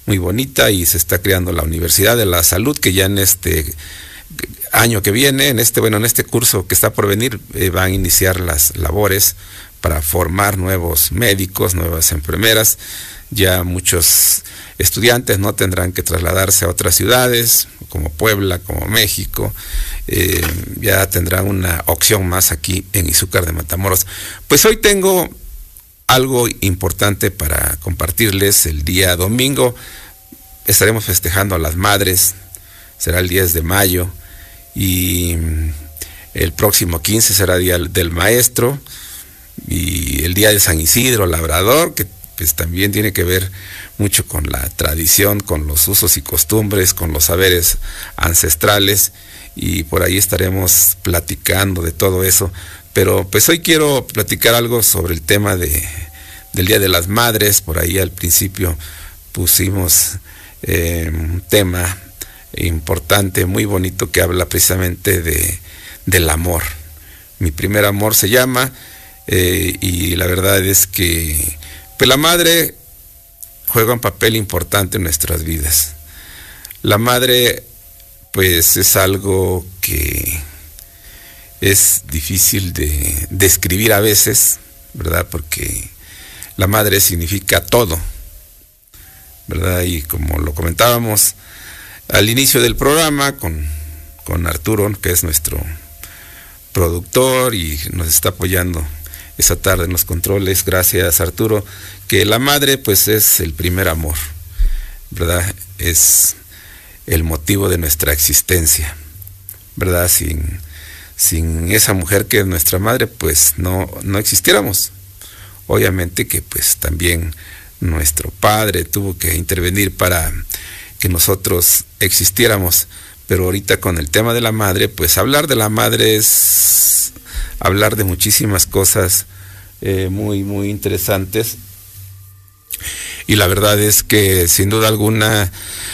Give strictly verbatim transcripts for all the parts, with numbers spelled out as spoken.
muy bonita, y se está creando la Universidad de la Salud, que ya en este año que viene, en este, bueno, en este curso que está por venir, eh, van a iniciar las labores para formar nuevos médicos, nuevas enfermeras. Ya muchos estudiantes no tendrán que trasladarse a otras ciudades, como Puebla, como México. Eh, ya tendrán una opción más aquí en Izúcar de Matamoros. Pues hoy tengo algo importante para compartirles. El día domingo estaremos festejando a las madres, será el diez de mayo, y el próximo quince será Día del Maestro, y el día de San Isidro Labrador, que pues también tiene que ver mucho con la tradición, con los usos y costumbres, con los saberes ancestrales, y por ahí estaremos platicando de todo eso. Pero pues hoy quiero platicar algo sobre el tema de, del Día de las Madres. Por ahí al principio pusimos eh, un tema importante, muy bonito, que habla precisamente de, del amor. Mi primer amor se llama, eh, y la verdad es que pues la madre juega un papel importante en nuestras vidas. La madre pues es algo que es difícil de describir a veces, ¿verdad? Porque la madre significa todo, ¿verdad? Y como lo comentábamos al inicio del programa con, con Arturo, que es nuestro productor y nos está apoyando esa tarde en los controles, gracias Arturo, que la madre pues es el primer amor, ¿verdad? Es el motivo de nuestra existencia, ¿verdad? Sin, sin esa mujer que es nuestra madre, pues no, no existiéramos. Obviamente que pues también nuestro padre tuvo que intervenir para que nosotros existiéramos, pero ahorita con el tema de la madre, pues hablar de la madre es hablar de muchísimas cosas eh, muy, muy interesantes, y la verdad es que sin duda alguna,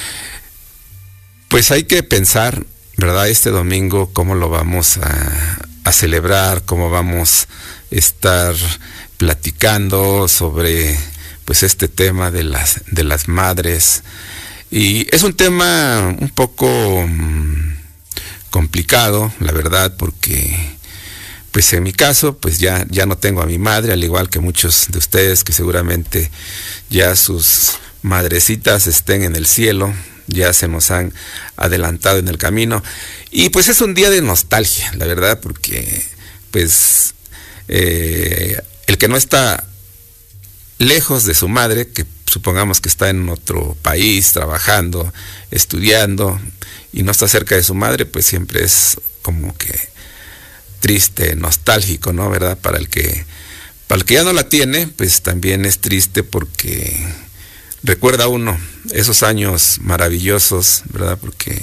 pues hay que pensar, ¿verdad? Este domingo cómo lo vamos a, a celebrar, cómo vamos a estar platicando sobre pues este tema de las, de las madres. Y es un tema un poco um, complicado, la verdad, porque pues en mi caso, pues ya, ya no tengo a mi madre, al igual que muchos de ustedes que seguramente ya sus madrecitas estén en el cielo, ya se nos han adelantado en el camino. Y pues es un día de nostalgia, la verdad, porque pues eh, el que no está lejos de su madre, que supongamos que está en otro país trabajando, estudiando, y no está cerca de su madre, pues siempre es como que triste, nostálgico, ¿no? ¿Verdad? Para el que, para el que ya no la tiene, pues también es triste, porque recuerda uno esos años maravillosos, ¿verdad? Porque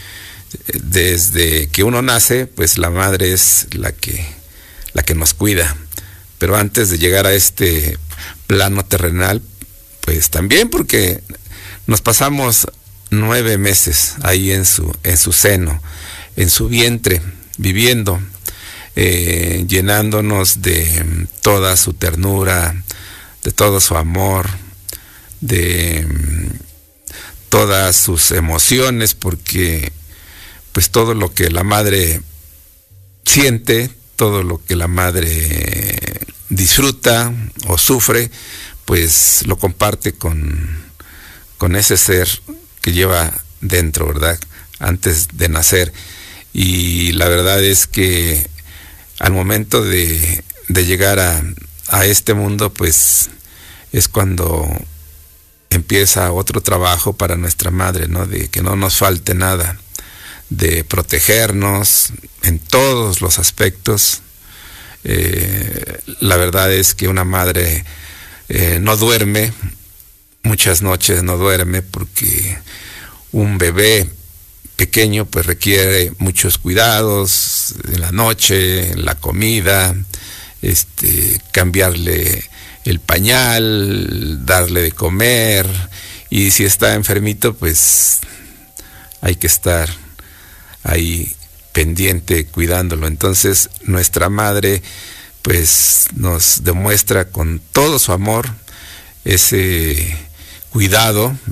desde que uno nace, pues la madre es la que, la que nos cuida. Pero antes de llegar a este plano terrenal, pues también, porque nos pasamos nueve meses ahí en su, en su seno, en su vientre, viviendo, eh, llenándonos de toda su ternura, de todo su amor, de todas sus emociones, porque pues todo lo que la madre siente, todo lo que la madre disfruta o sufre, pues lo comparte con, con ese ser que lleva dentro, ¿verdad? Antes de nacer. Y la verdad es que al momento de, de llegar a, a este mundo, pues es cuando empieza otro trabajo para nuestra madre, ¿no? De que no nos falte nada, de protegernos en todos los aspectos. Eh, la verdad es que una madre eh, no duerme, muchas noches no duerme, porque un bebé pequeño pues requiere muchos cuidados en la noche, en la comida, este, cambiarle el pañal, darle de comer, y si está enfermito pues hay que estar ahí pendiente, cuidándolo. Entonces nuestra madre pues nos demuestra con todo su amor ese cuidado,